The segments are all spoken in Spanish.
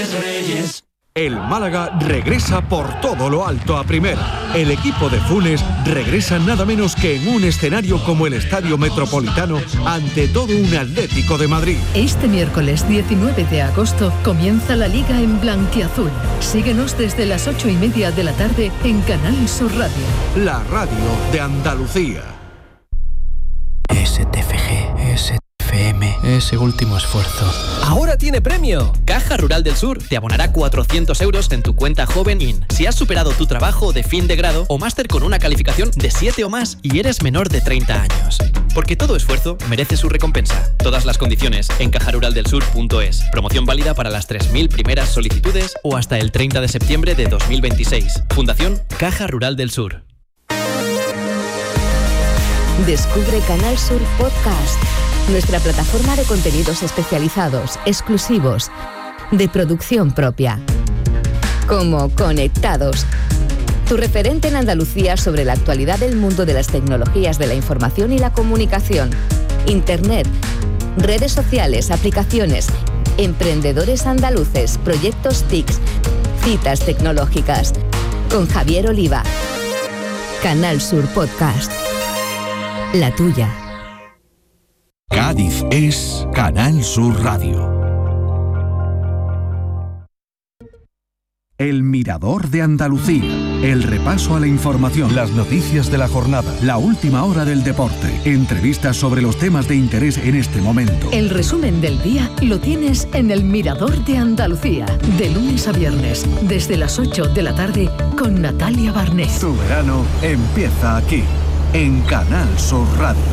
El Málaga regresa por todo lo alto a primera. El equipo de Funes regresa nada menos que en un escenario como el Estadio Metropolitano ante todo un Atlético de Madrid. Este miércoles 19 de agosto comienza la Liga en blanquiazul. Síguenos desde las 8:30 de la tarde en Canal Sur Radio. La radio de Andalucía. STFG, STFM, ese último esfuerzo. ¡Ahora tiene premio! Caja Rural del Sur te abonará 400 euros en tu cuenta Joven IN si has superado tu trabajo de fin de grado o máster con una calificación de 7 o más y eres menor de 30 años. Porque todo esfuerzo merece su recompensa. Todas las condiciones en cajaruraldelsur.es. Promoción válida para las 3.000 primeras solicitudes o hasta el 30 de septiembre de 2026. Fundación Caja Rural del Sur. Descubre Canal Sur Podcast, nuestra plataforma de contenidos especializados, exclusivos, de producción propia. Como Conectados, tu referente en Andalucía sobre la actualidad del mundo de las tecnologías de la información y la comunicación, Internet, redes sociales, aplicaciones, emprendedores andaluces, proyectos TICs, citas tecnológicas. Con Javier Oliva. Canal Sur Podcast. La tuya. Cádiz es Canal Sur Radio. El Mirador de Andalucía. El repaso a la información, las noticias de la jornada, la última hora del deporte, entrevistas sobre los temas de interés en este momento. El resumen del día lo tienes en El Mirador de Andalucía, de lunes a viernes, desde las 8 de la tarde, con Natalia Barnés. Tu verano empieza aquí, en Canal Sur Radio.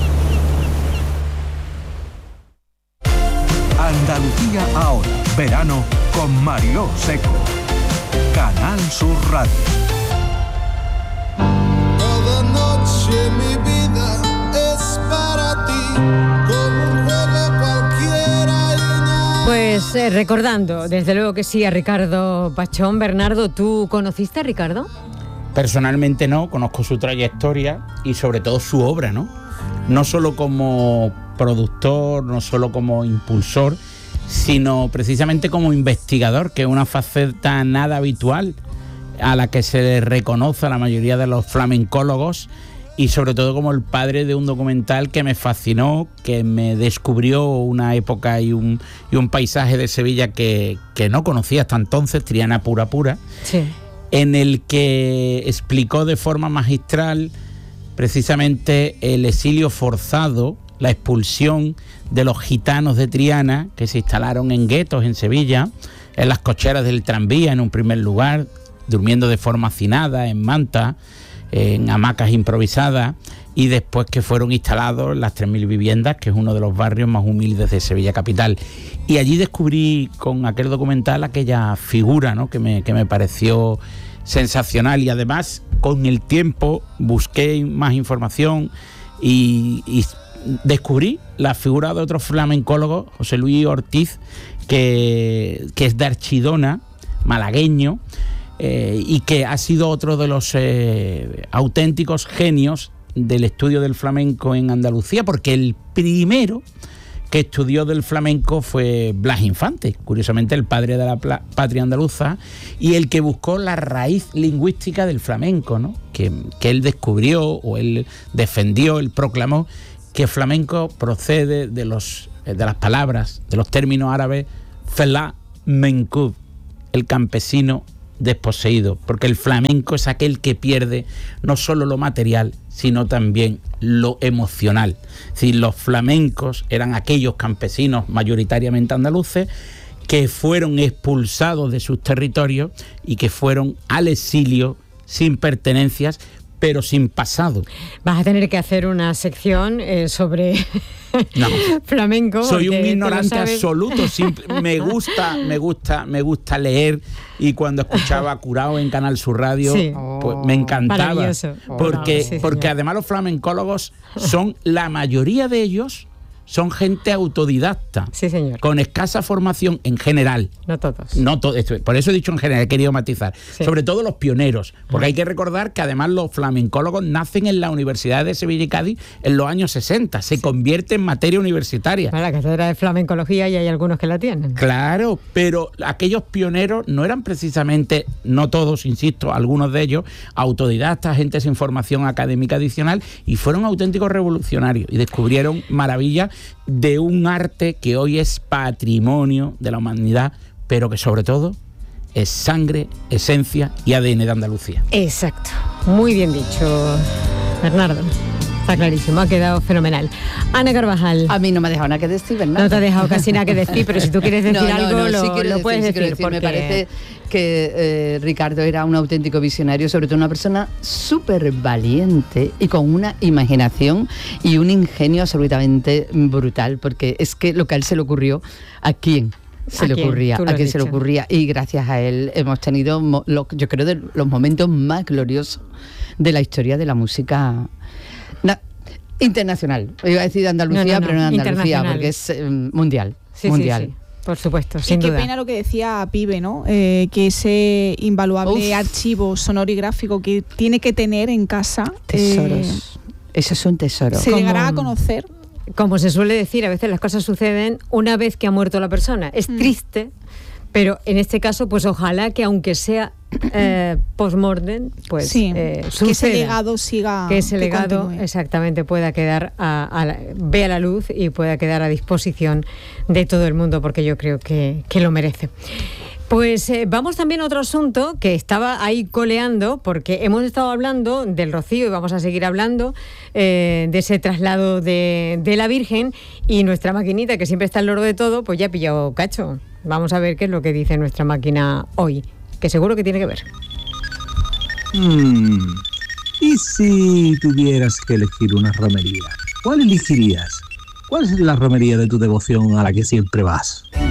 Andalucía ahora, verano con Mariló Seco. Canal Sur Radio. Cada noche mi vida es para ti, como un juego cualquiera. Pues recordando, desde luego que sí, a Ricardo Pachón. Bernardo, ¿tú conociste a Ricardo? Personalmente no, conozco su trayectoria y sobre todo su obra, ¿no? No solo como productor, no solo como impulsor, sino precisamente como investigador, que es una faceta nada habitual a la que se le reconoce a la mayoría de los flamencólogos, y sobre todo como el padre de un documental que me fascinó, que me descubrió una época y un paisaje de Sevilla que no conocía hasta entonces, Triana Pura Pura, sí, en el que explicó de forma magistral precisamente el exilio forzado, la expulsión de los gitanos de Triana, que se instalaron en guetos en Sevilla, en las cocheras del tranvía en un primer lugar, durmiendo de forma hacinada, en manta, en hamacas improvisadas, y después que fueron instalados en las 3.000 viviendas, que es uno de los barrios más humildes de Sevilla capital. Y allí descubrí con aquel documental aquella figura, ¿no?, que me pareció sensacional, y además con el tiempo busqué más información y descubrí la figura de otro flamencólogo, José Luis Ortiz, que es de Archidona, malagueño, y que ha sido otro de los auténticos genios del estudio del flamenco en Andalucía, porque el primero que estudió del flamenco fue Blas Infante, curiosamente el padre de la patria andaluza, y el que buscó la raíz lingüística del flamenco, ¿no?, que él descubrió, o él defendió, él proclamó que flamenco procede de las palabras, de los términos árabes Fela Menkub, el campesino desposeído, porque el flamenco es aquel que pierde no solo lo material, sino también lo emocional. Es decir, los flamencos eran aquellos campesinos mayoritariamente andaluces que fueron expulsados de sus territorios y que fueron al exilio sin pertenencias, pero sin pasado. Vas a tener que hacer una sección sobre flamenco. Soy un ignorante absoluto. Me gusta leer, y cuando escuchaba a Curao en Canal Sur Radio, sí, pues me encantaba. Porque además los flamencólogos son, la mayoría de ellos, son gente autodidacta. Sí, señor. Con escasa formación en general. No todos. Por eso he dicho en general, he querido matizar. Sí. Sobre todo los pioneros, porque hay que recordar que además los flamencólogos nacen en la Universidad de Sevilla y Cádiz en los años 60, se convierte en materia universitaria. Para la cátedra de flamencología y hay algunos que la tienen. Claro, pero aquellos pioneros no eran precisamente, no todos, insisto, algunos de ellos, autodidactas, gente sin formación académica adicional, y fueron auténticos revolucionarios y descubrieron maravillas de un arte que hoy es patrimonio de la humanidad, pero que sobre todo es sangre, esencia y ADN de Andalucía. Exacto. Muy bien dicho, Bernardo. Está clarísimo, ha quedado fenomenal. Ana Carvajal. A mí no me ha dejado nada que decir, Bernardo. No te ha dejado casi nada que decir, pero si tú quieres decir algo, lo puedes decir. Porque me parece que Ricardo era un auténtico visionario, sobre todo una persona súper valiente y con una imaginación y un ingenio absolutamente brutal, porque es que lo que a él se le ocurrió, ¿a quién se le ocurría? ¿A quién se le ocurría? Y gracias a él hemos tenido, yo creo, de los momentos más gloriosos de la historia de la música internacional. Iba a decir de Andalucía, pero no de Andalucía, porque es mundial. Sí, mundial. Sí, sí. Por supuesto, sin duda. Qué pena lo que decía Pibe, ¿no? Que ese invaluable archivo sonoro y gráfico que tiene que tener en casa. Tesoros. Eso es un tesoro. Se llegará a conocer. Como se suele decir, a veces las cosas suceden una vez que ha muerto la persona. Es triste, pero en este caso, pues ojalá que aunque sea post-mortem, pues suceda. Que ese legado siga. Que ese legado continúe. Exactamente pueda quedar vea la luz y pueda quedar a disposición de todo el mundo, porque yo creo que lo merece. Pues vamos también a otro asunto que estaba ahí coleando, porque hemos estado hablando del Rocío y vamos a seguir hablando de ese traslado de la Virgen, y nuestra maquinita, que siempre está al loro de todo, pues ya ha pillado cacho. Vamos a ver qué es lo que dice nuestra máquina hoy, que seguro que tiene que ver. ¿Y si tuvieras que elegir una romería? ¿Cuál elegirías? ¿Cuál es la romería de tu devoción a la que siempre vas?